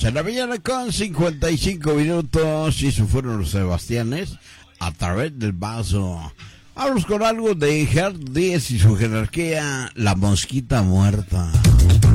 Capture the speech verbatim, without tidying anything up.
Se la mañana con cincuenta y cinco minutos, y eso fueron los Sebastianes, a través del vaso. Vamos con algo de Gerard Díez y su jerarquía, La Mosquita Muerta.